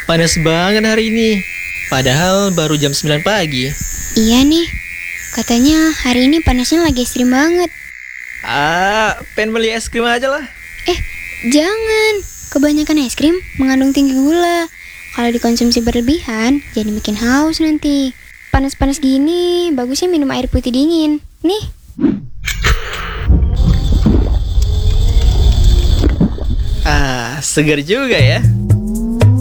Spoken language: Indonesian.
Panas banget hari ini. Padahal baru jam 9 pagi. Iya nih, katanya hari ini panasnya lagi ekstrim banget. Pengen beli es krim aja lah. Jangan, kebanyakan es krim mengandung tinggi gula. Kalau dikonsumsi berlebihan, jadi bikin haus nanti. Panas-panas gini, bagusnya minum air putih dingin. Nih. Segar juga ya.